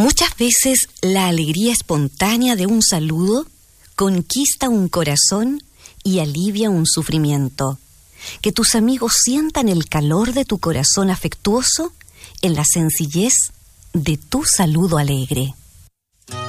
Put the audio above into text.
Muchas veces la alegría espontánea de un saludo conquista un corazón y alivia un sufrimiento. Que tus amigos sientan el calor de tu corazón afectuoso en la sencillez de tu saludo alegre.